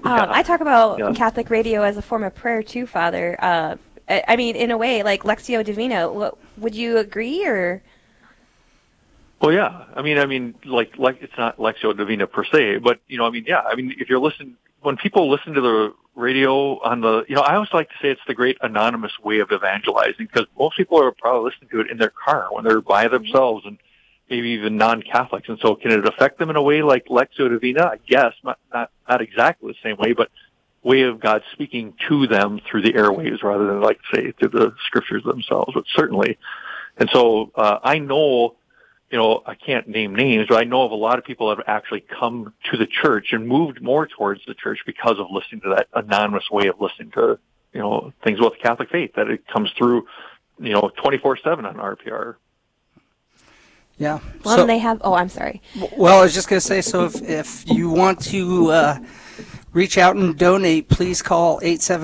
I talk about Yeah. Catholic radio as a form of prayer too, Father. I mean, in a way, like Lectio Divina. Would you agree, or? Well, yeah. I mean, like it's not Lectio Divina per se, but I mean, yeah. I mean, if you're listening, when people listen to the radio on the, I always like to say it's the great anonymous way of evangelizing, because most people are probably listening to it in their car when they're by themselves, and maybe even non-Catholics. And so, can it affect them in a way like Lectio Divina? I guess not exactly the same way, but way of God speaking to them through the airwaves rather than, like, say, through the scriptures themselves. But certainly, and so I know. I can't name names, but I know of a lot of people that have actually come to the church and moved more towards the church because of listening to that anonymous way of listening to, things about the Catholic faith, that it comes through, 24/7 on RPR. Yeah. Well, So, they have. Oh, I'm sorry. well, I was just going to say, so if you want to reach out and donate, please call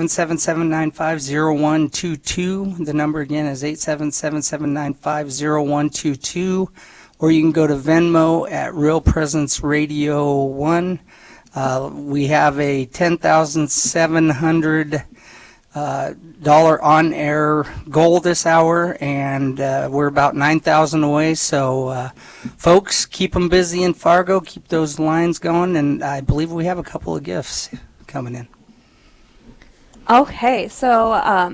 877-795-0122. The number again is 877-795-0122. Or you can go to Venmo at Real Presence Radio 1. We have a $10,700 dollar on-air goal this hour, and we're about 9,000 away. So, folks, keep them busy in Fargo. Keep those lines going, and I believe we have a couple of gifts coming in. Okay, so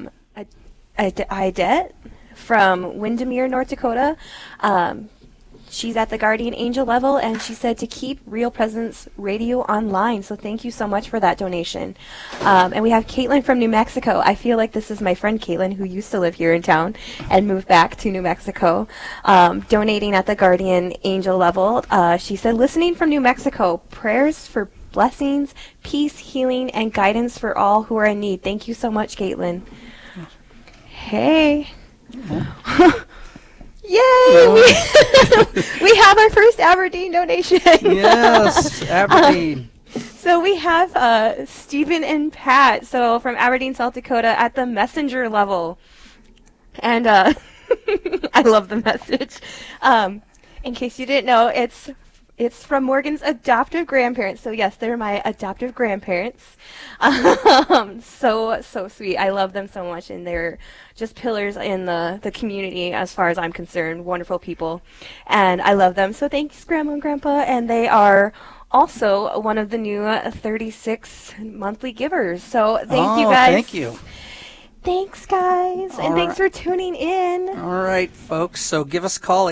Idette from Windermere, North Dakota. She's at the Guardian Angel level, and she said to keep Real Presence Radio online. So thank you so much for that donation. And we have Caitlin from New Mexico. I feel like this is my friend Caitlin, who used to live here in town and moved back to New Mexico, donating at the Guardian Angel level. She said, listening from New Mexico, prayers for blessings, peace, healing, and guidance for all who are in need. Thank you so much, Caitlin. Hey. Yay! We have our first Aberdeen donation. Yes, Aberdeen. So we have Stephen and Pat, so from Aberdeen, South Dakota, at the messenger level. And I love the message. In case you didn't know, it's from Morgan's adoptive grandparents. So yes, they're my adoptive grandparents. So sweet. I love them so much, and they're just pillars in the community as far as I'm concerned. Wonderful people, and I love them. So thanks, Grandma and Grandpa. And they are also one of the new 36 monthly givers. So thank you guys. Thank you. Thanks, guys, and thanks for tuning in. All right, folks. So give us a call,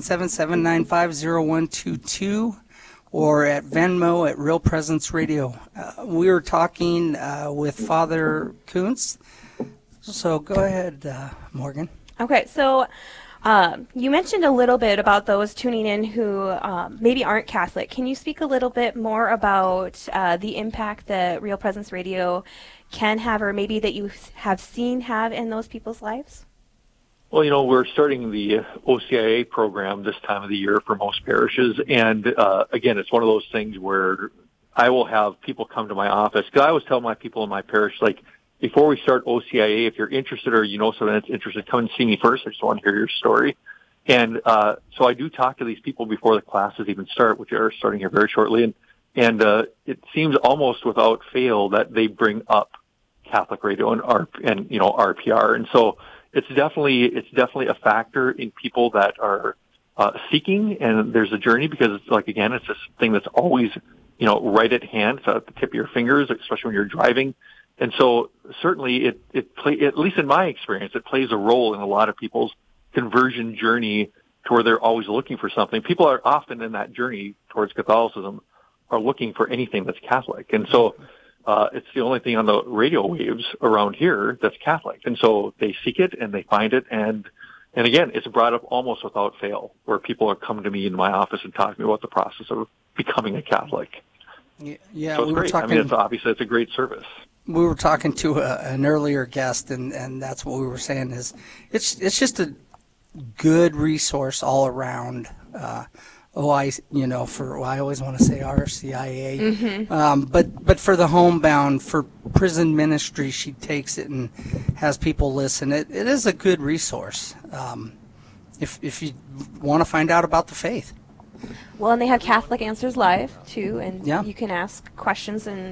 877-795-0122, or at Venmo at Real Presence Radio. We were talking with Father Kuntz. So go ahead, Morgan. Okay, so you mentioned a little bit about those tuning in who maybe aren't Catholic. Can you speak a little bit more about the impact that Real Presence Radio can have, or maybe that you have seen have in those people's lives? Well, we're starting the OCIA program this time of the year for most parishes. And, again, it's one of those things where I will have people come to my office. Because I always tell my people in my parish, like, before we start OCIA, if you're interested or someone that's interested, come and see me first. I just want to hear your story. And so I do talk to these people before the classes even start, which are starting here very shortly. And it seems almost without fail that they bring up Catholic radio and RPR. And so it's definitely a factor in people that are seeking, and there's a journey, because it's like, again, it's this thing that's always right at hand. It's at the tip of your fingers, especially when you're driving. And so certainly at least in my experience, it plays a role in a lot of people's conversion journey to where they're always looking for something. People are often in that journey towards Catholicism are looking for anything that's Catholic. And so it's the only thing on the radio waves around here that's Catholic. And so they seek it and they find it. And again, it's brought up almost without fail, where people are coming to me in my office and talking to me about the process of becoming a Catholic. Yeah, so it's great. Talking, it's a great service. We were talking to an earlier guest, and that's what we were saying is it's just a good resource all around. I always want to say RCIA, but for the homebound, for prison ministry, she takes it and has people listen. It is a good resource if you want to find out about the faith. Well, and they have Catholic Answers Live too, and you can ask questions and